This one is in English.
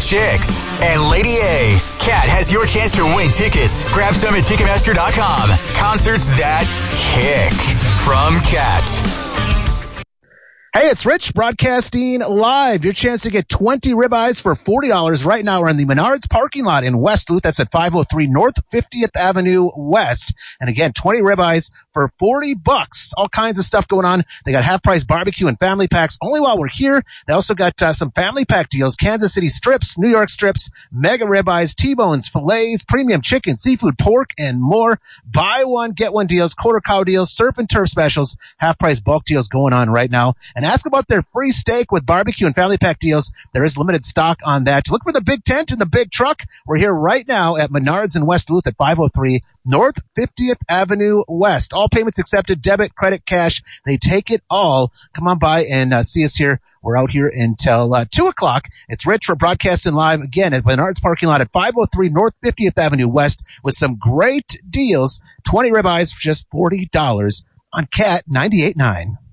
Chicks and Lady A. Kat has your chance to win tickets. Grab some at Ticketmaster.com. Concerts that kick. From Kat. Hey, it's Rich broadcasting live. Your chance to get 20 ribeyes for $40 right now. We're in the Menards parking lot in West Duluth. That's at 503 North 50th Avenue West. And again, 20 ribeyes for $40. All kinds of stuff going on. They got half-price barbecue and family packs only while we're here. They also got some family pack deals, Kansas City strips, New York strips, mega ribeyes, T-bones, fillets, premium chicken, seafood, pork, and more. Buy one, get one deals, quarter cow deals, surf and turf specials, half-price bulk deals going on right now. And ask about their free steak with barbecue and family pack deals. There is limited stock on that. Look for the big tent and the big truck. We're here right now at Menards in West Duluth at 503 North 50th Avenue West. All payments accepted, debit, credit, cash. They take it all. Come on by and see us here. We're out here until 2 o'clock. It's Rich. We're broadcasting live again at Menards parking lot at 503 North 50th Avenue West with some great deals. 20 ribeyes for just $40 on Cat 98.9.